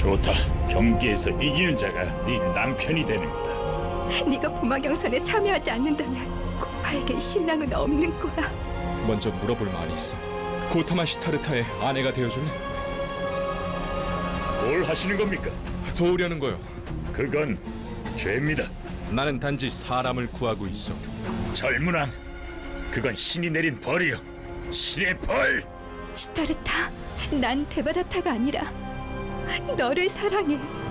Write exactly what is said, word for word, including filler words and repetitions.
좋다. 경기에서 이기는 자가 네 남편이 되는 거다. 네가 부마경선에 참여하지 않는다면 고파에겐 신랑은 없는 거야. 먼저 물어볼 말이 있어. 고타마 시타르타의 아내가 되어줄래? 뭘 하시는 겁니까? 도우려는 거요. 그건 죄입니다. 나는 단지 사람을 구하고 있어. 젊은왕, 그건 신이 내린 벌이요. 신의 벌! 시타르타, 난 데바다타가 아니라 너를 사랑해.